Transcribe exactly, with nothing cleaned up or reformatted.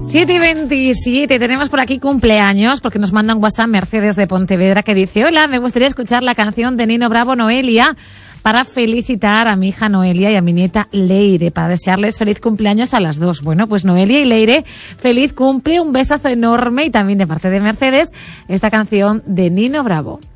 siete y veintisiete, tenemos por aquí cumpleaños porque nos manda un WhatsApp Mercedes de Pontevedra que dice: hola, me gustaría escuchar la canción de Nino Bravo, Noelia, para felicitar a mi hija Noelia y a mi nieta Leire, para desearles feliz cumpleaños a las dos. Bueno, pues Noelia y Leire, feliz cumple, un besazo enorme y también de parte de Mercedes esta canción de Nino Bravo.